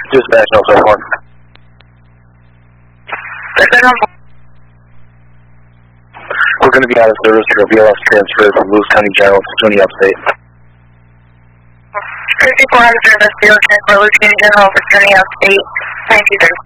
Dispatch also one. We're going to be out of service for a BLS transfer from Lewis County General to SUNY Upstate. 5400 Field transfer Lewis County General for SUNY Upstate, 1930.